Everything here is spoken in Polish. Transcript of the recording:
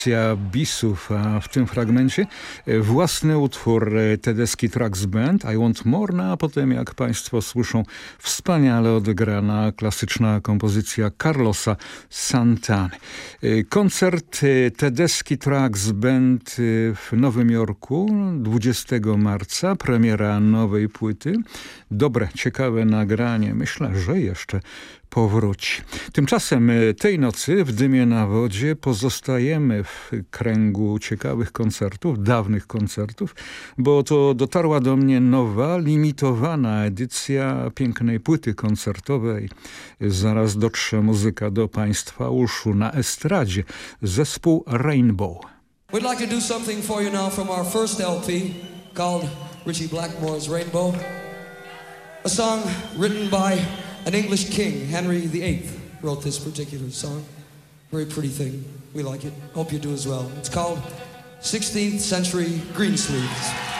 Bisów, a w tym fragmencie własny utwór Tedeschi Trucks Band I Want More, no a potem, jak państwo słyszą, wspaniale odegrana klasyczna kompozycja Carlosa Santany. Koncert Tedeschi Trucks Band w Nowym Jorku 20 marca, premiera nowej płyty. Dobre, ciekawe nagranie, myślę, że jeszcze powróci. Tymczasem tej nocy w Dymie na wodzie pozostajemy w kręgu ciekawych koncertów, dawnych koncertów, bo to dotarła do mnie nowa, limitowana edycja pięknej płyty koncertowej. Zaraz dotrze muzyka do państwa uszu na estradzie. Zespół Rainbow. We'd like to do something for you now from our first LP called Ritchie Blackmore's Rainbow. A song written by an English king, Henry VIII, wrote this particular song. Very pretty thing. We like it. Hope you do as well. It's called 16th Century Greensleeves.